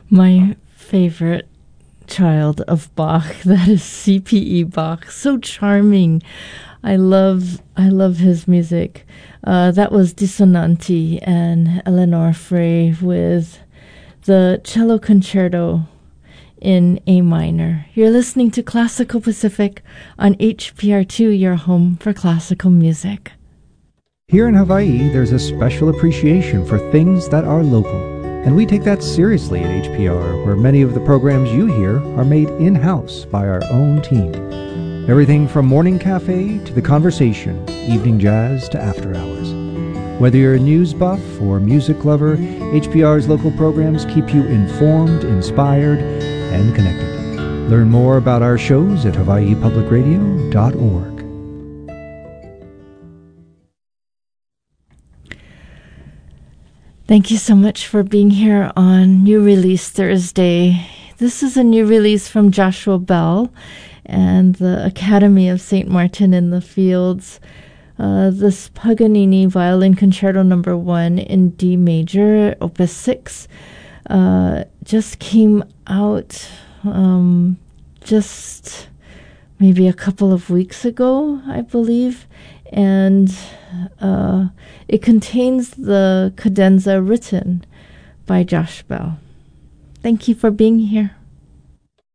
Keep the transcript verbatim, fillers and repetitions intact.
My favorite child of Bach, that is C P E Bach. So charming. I love I love his music. Uh, that was Dissonanti and Eleanor Frey with the cello concerto in A minor. You're listening to Classical Pacific on H P R two, your home for classical music. Here in Hawaii, there's a special appreciation for things that are local. And we take that seriously at H P R, where many of the programs you hear are made in-house by our own team. Everything from morning cafe to the conversation, evening jazz to after hours. Whether you're a news buff or music lover, H P R's local programs keep you informed, inspired, and connected. Learn more about our shows at hawaii public radio dot org. Thank you so much for being here on New Release Thursday. This is a new release from Joshua Bell and the Academy of Saint Martin in the Fields. Uh, this Paganini Violin Concerto Number One in D major, Opus Six, uh, just came out um, just maybe a couple of weeks ago, I believe, and uh, it contains the cadenza written by Josh Bell. Thank you for being here.